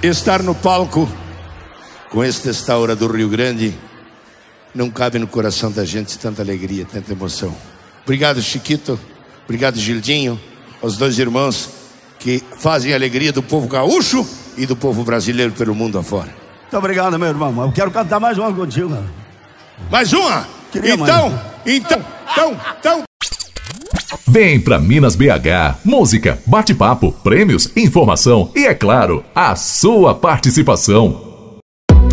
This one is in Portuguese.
Estar no palco com esta hora do Rio Grande não cabe no coração da gente tanta alegria, tanta emoção. Obrigado, Chiquito. Obrigado, Gildinho. Os dois irmãos que fazem a alegria do povo gaúcho e do povo brasileiro pelo mundo afora. Muito obrigado, meu irmão. Eu quero cantar mais uma contigo, cara. Mais uma? Então. Vem pra Minas BH. Música, bate-papo, prêmios, informação e, é claro, a sua participação.